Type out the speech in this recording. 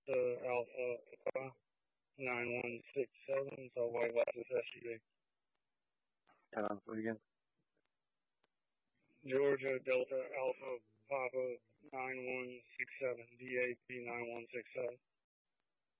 Delta Alpha 9167, so White Lotus SUV. Again. Georgia Delta Alpha Papa 9167, DAP 9167.